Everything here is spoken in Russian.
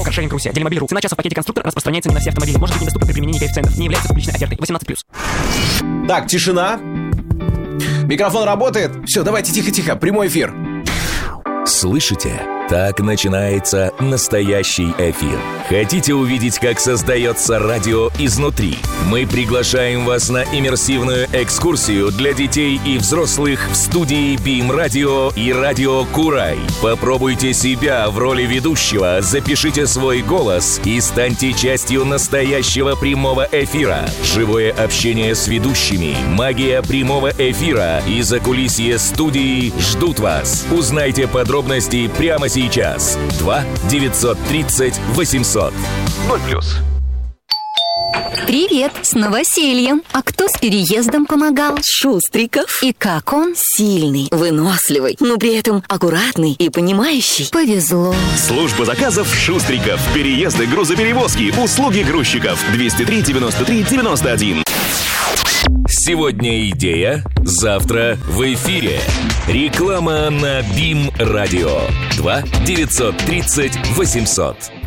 Каршеринг Руси. Делимобиль.ру. Цена часа в пакете конструктор распространяется не на все автомобили. Может быть недоступна при применении коэффициентов. Не является публичной офертой. 18+. Так, тишина. Микрофон работает? Все, давайте тихо-тихо, прямой эфир. Слышите? Так начинается настоящий эфир. Хотите увидеть, как создается радио изнутри? Мы приглашаем вас на иммерсивную экскурсию для детей и взрослых в студии BIM Radio и Радио Курай. Попробуйте себя в роли ведущего, запишите свой голос и станьте частью настоящего прямого эфира. Живое общение с ведущими, магия прямого эфира и закулисье студии ждут вас. Узнайте подробности прямо сейчас. 2 930 800 0+. Привет, с новосельем. А кто с переездом помогал? Шустриков. И как он? Сильный, выносливый, но при этом аккуратный и понимающий. Повезло. Служба заказов Шустриков. Переезды, грузоперевозки, услуги грузчиков. 203 93 91. Сегодня идея, завтра в эфире. Реклама на BIM Radio. 2 930 800.